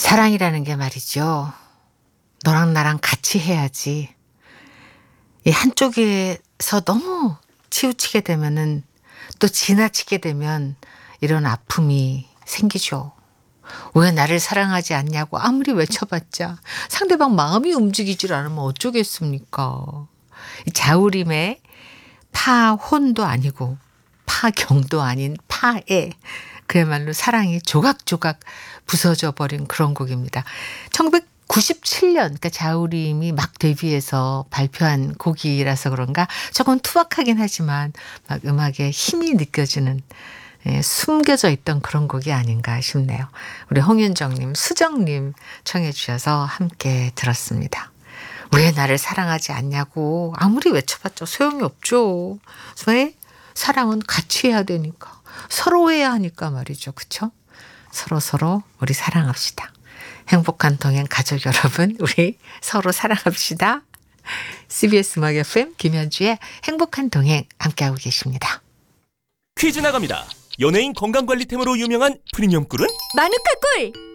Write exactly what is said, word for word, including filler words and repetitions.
사랑이라는 게 말이죠. 너랑 나랑 같이 해야지. 이 한쪽에서 너무 치우치게 되면은 또 지나치게 되면 이런 아픔이 생기죠. 왜 나를 사랑하지 않냐고 아무리 외쳐봤자 상대방 마음이 움직이질 않으면 어쩌겠습니까? 이 자우림의 파혼도 아니고 파경도 아닌 파에 그야말로 사랑이 조각조각 부서져 버린 그런 곡입니다. 천구백구십칠 년, 그러니까 자우림이 막 데뷔해서 발표한 곡이라서 그런가 조금 투박하긴 하지만 막 음악에 힘이 느껴지는, 예, 숨겨져 있던 그런 곡이 아닌가 싶네요. 우리 홍윤정님, 수정님 청해 주셔서 함께 들었습니다. 왜 나를 사랑하지 않냐고 아무리 외쳐봤자 소용이 없죠. 왜? 사랑은 같이 해야 되니까. 서로 해야 하니까 말이죠. 그렇죠? 서로 서로 우리 사랑합시다. 행복한 동행 가족 여러분, 우리 서로 사랑합시다. 씨비에스 음악 에프엠 김현주의 행복한 동행 함께하고 계십니다. 퀴즈 나갑니다. 연예인 건강관리템으로 유명한 프리미엄 꿀은? 마누카 꿀!